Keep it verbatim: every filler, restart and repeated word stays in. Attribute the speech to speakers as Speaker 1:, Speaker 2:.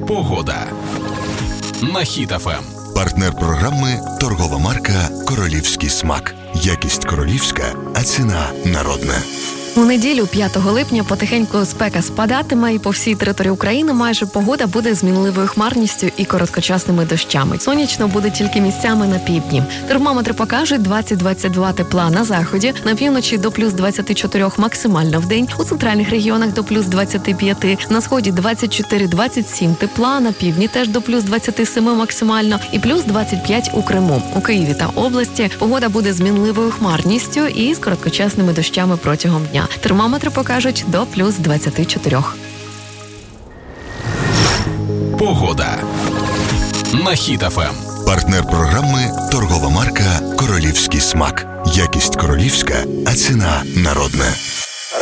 Speaker 1: Погода на Хіт еф ем.
Speaker 2: Партнер програми – торгова марка «Королівський смак». Якість королівська, а ціна народна.
Speaker 3: У неділю, п'ятого липня, потихеньку спека спадатиме, і по всій території України майже погода буде з мінливою хмарністю і короткочасними дощами. Сонячно буде тільки місцями на півдні. Термометри покажуть двадцять - двадцять два тепла на заході, на півночі до плюс двадцять чотири максимально в день, у центральних регіонах до плюс двадцять п'ять, на сході двадцять чотири - двадцять сім тепла, на півдні теж до плюс двадцять сім максимально і плюс двадцять п'ять у Криму. У Києві та області погода буде з мінливою хмарністю і з короткочасними дощами протягом дня. Термометри покажуть до плюс двадцять чотири.
Speaker 1: Погода на Хіт еф ем.
Speaker 2: Партнер програми – торгова марка «Королівський смак». Якість королівська, а ціна народна.